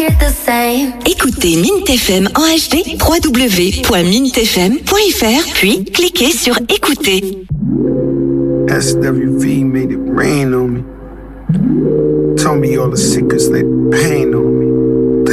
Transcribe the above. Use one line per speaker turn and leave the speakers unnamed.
Écoutez Mint FM en HD, www.mintfm.fr, puis cliquez sur écouter.
SWV made it rain on me. Told me all the secrets, let pain on me.